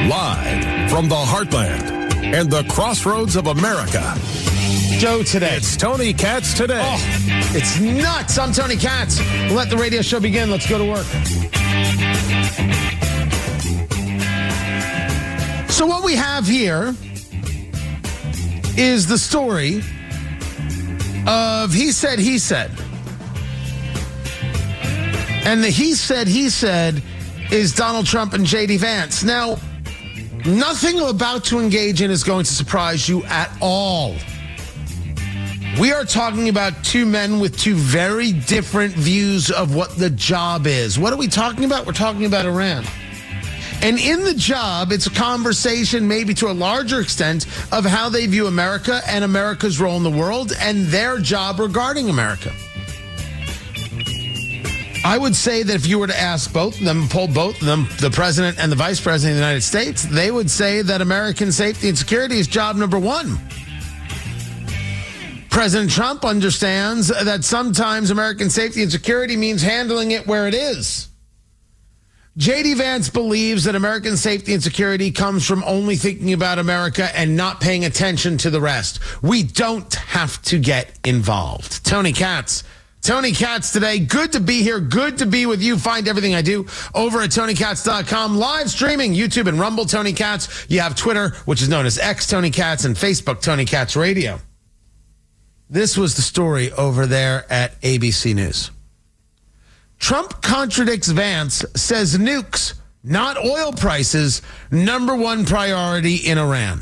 Live from the heartland and the crossroads of America. Joe today. It's Tony Katz today. Oh, it's nuts. I'm Tony Katz. Let the radio show begin. Let's go to work. So what we have here is the story of he said, he said. And the he said is Donald Trump and J.D. Vance. Now, nothing I'm about to engage in is going to surprise you at all. We are talking about two men with two very different views of what the job is. What are we talking about? We're talking about Iran. And in the job, it's a conversation, maybe to a larger extent, of how they view America and America's role in the world and their job regarding America. I would say that if you were to ask both of them, poll both of them, the president and the vice president of the United States, they would say that American safety and security is job number one. President Trump understands that sometimes American safety and security means handling it where it is. J.D. Vance believes that American safety and security comes from only thinking about America and not paying attention to the rest. We don't have to get involved. Tony Katz today. Good to be here. Good to be with you. Find everything I do over at TonyKatz.com. Live streaming, YouTube and Rumble, Tony Katz. You have Twitter, which is known as X Tony Katz, and Facebook, Tony Katz Radio. This was the story over there at ABC News. Trump contradicts Vance, says nukes, not oil prices, number one priority in Iran.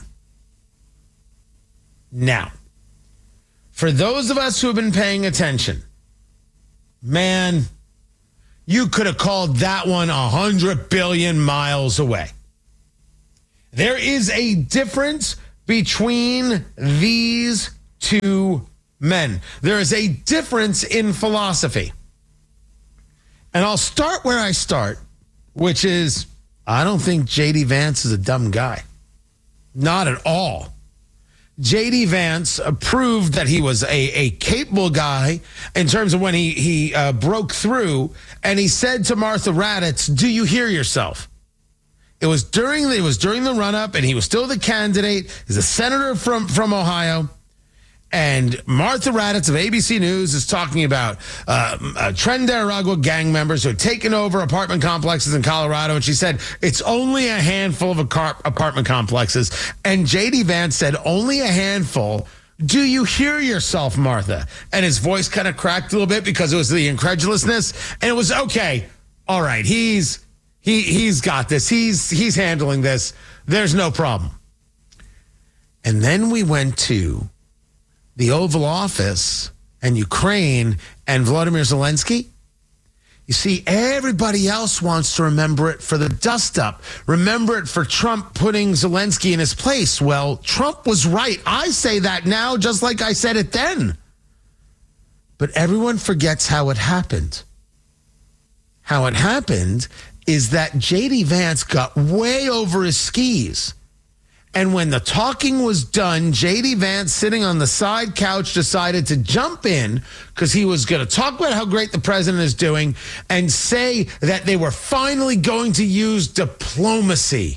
Now, for those of us who have been paying attention, man, you could have called that one 100 billion miles away. There is a difference between these two men. There is a difference in philosophy. And I'll start where I start, which is, I don't think J.D. Vance is a dumb guy. Not at all. J.D. Vance proved that he was a capable guy in terms of when he broke through, and he said to Martha Raddatz, "Do you hear yourself?" It was during the run-up, and he was still the candidate. He's a senator from Ohio. And Martha Raddatz of ABC News is talking about Tren de Aragua gang members who had taken over apartment complexes in Colorado. And she said, it's only a handful of apartment complexes. And J.D. Vance said, only a handful. Do you hear yourself, Martha? And his voice kind of cracked a little bit because it was the incredulousness. And it was, okay, all right, he's got this. He's handling this. There's no problem. And then we went to the Oval Office and Ukraine and Volodymyr Zelensky. You see, everybody else wants to remember it for the dust-up. Remember it for Trump putting Zelensky in his place. Well, Trump was right. I say that now just like I said it then. But everyone forgets how it happened. How it happened is that J.D. Vance got way over his skis. And when the talking was done, J.D. Vance, sitting on the side couch, decided to jump in because he was going to talk about how great the president is doing and say that they were finally going to use diplomacy.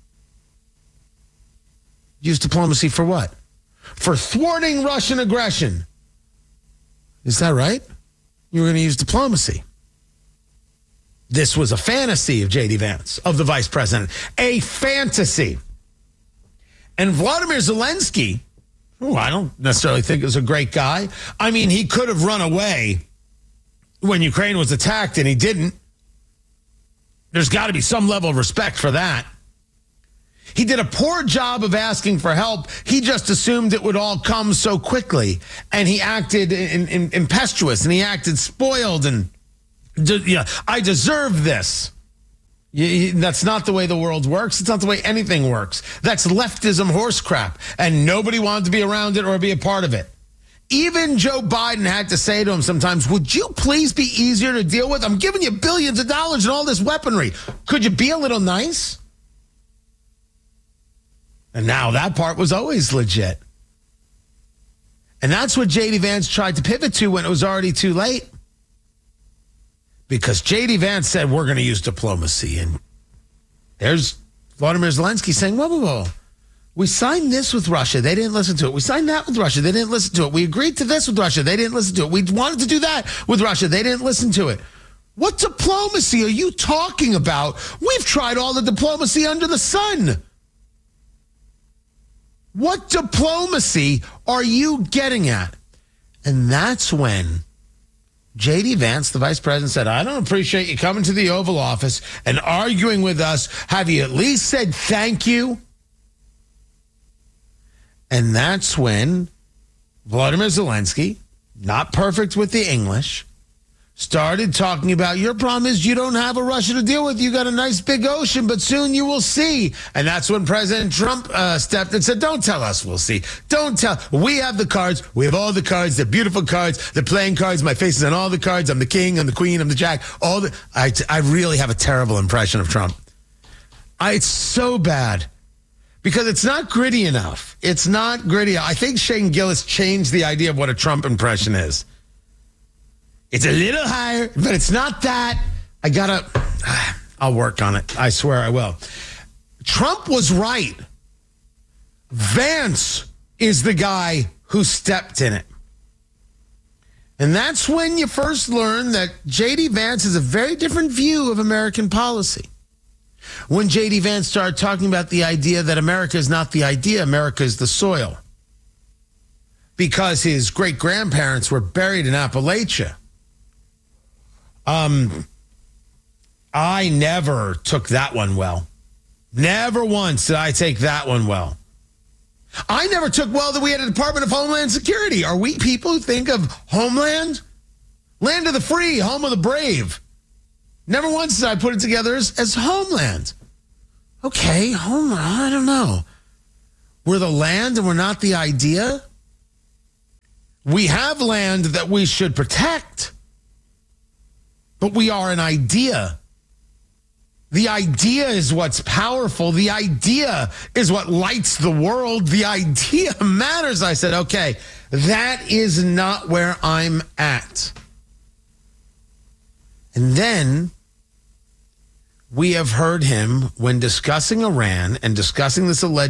Use diplomacy for what? For thwarting Russian aggression. Is that right? You were going to use diplomacy. This was a fantasy of J.D. Vance, of the vice president. A fantasy. And Volodymyr Zelensky, who I don't necessarily think is a great guy. I mean, he could have run away when Ukraine was attacked, and he didn't. There's got to be some level of respect for that. He did a poor job of asking for help. He just assumed it would all come so quickly. And he acted impetuous, and he acted spoiled, and I deserve this. That's not the way the world works. It's not the way anything works. That's leftism horse crap. And nobody wanted to be around it or be a part of it. Even Joe Biden had to say to him sometimes, would you please be easier to deal with? I'm giving you billions of dollars and all this weaponry. Could you be a little nice? And now that part was always legit. And that's what J.D. Vance tried to pivot to when it was already too late. Because J.D. Vance said, we're going to use diplomacy. And there's Vladimir Zelensky saying, whoa, whoa, whoa. We signed this with Russia. They didn't listen to it. We signed that with Russia. They didn't listen to it. We agreed to this with Russia. They didn't listen to it. We wanted to do that with Russia. They didn't listen to it. What diplomacy are you talking about? We've tried all the diplomacy under the sun. What diplomacy are you getting at? And that's when J.D. Vance, the vice president, said, I don't appreciate you coming to the Oval Office and arguing with us. Have you at least said thank you? And that's when Vladimir Zelensky, not perfect with the English, started talking about your problem is you don't have a Russia to deal with. You got a nice big ocean, but soon you will see. And that's when President Trump stepped and said, don't tell us we'll see. Don't tell. We have the cards. We have all the cards. They're beautiful cards. They're playing cards. My face is on all the cards. I'm the king. I'm the queen. I'm the jack. I really have a terrible impression of Trump. It's so bad. Because it's not gritty enough. It's not gritty. I think Shane Gillis changed the idea of what a Trump impression is. It's a little higher, but it's not that. I'll work on it. I swear I will. Trump was right. Vance is the guy who stepped in it. And that's when you first learn that J.D. Vance has a very different view of American policy. When J.D. Vance started talking about the idea that America is not the idea, America is the soil. Because his great-grandparents were buried in Appalachia. I never took that one well. Never once did I take that one well. I never took well that we had a Department of Homeland Security. Are we people who think of Homeland? Land of the free, home of the brave. Never once did I put it together as Homeland. Okay, Homeland, I don't know. We're the land and we're not the idea? We have land that we should protect, but we are an idea. The idea is what's powerful. The idea is what lights the world. The idea matters. I said, okay, that is not where I'm at. And then we have heard him, when discussing Iran and discussing this alleged